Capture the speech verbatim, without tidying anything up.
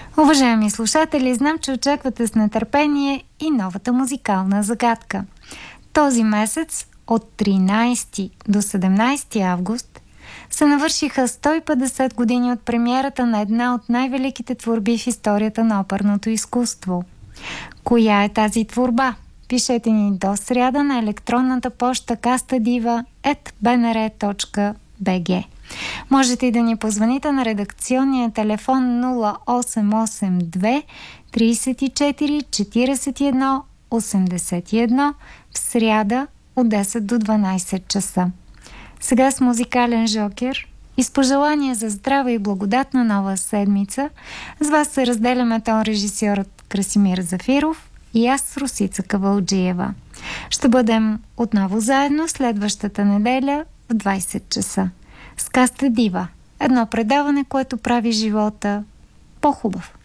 Уважаеми слушатели, знам, че очаквате с нетърпение и новата музикална загадка. Този месец от тринайсети до седемнайсети август се навършиха сто и петдесет години от премиерата на една от най-великите творби в историята на оперното изкуство. Коя е тази творба? Пишете ни до сряда на електронната поща кастадива ет би ен ар точка би джи. Можете и да ни позвоните на редакционния телефон нула осем осем две трийсет и четири четирийсет и едно осемдесет и едно в сряда от десет до дванайсет часа. Сега с музикален жокер и с пожелание за здрава и благодатна нова седмица с вас се разделяме тон режисьорът Красимир Зафиров и аз Росица Кавалджиева. Ще бъдем отново заедно следващата неделя в двайсет часа. С Каста Дива. Едно предаване, което прави живота по-хубав.